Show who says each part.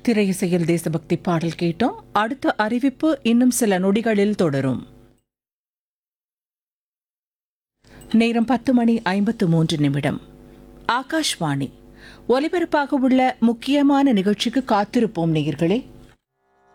Speaker 1: திரையிசையில் தேசபக்தி பாடல் கேட்டோம். அடுத்த அறிவிப்பு இன்னும் சில நொடிகளில் தொடரும். நேரம் 10:53. ஆகாஷ்வாணி. ஒலிபரப்பாக உள்ள முக்கியமான நிகழ்ச்சிக்கு காத்திருப்போம் நேயர்களே.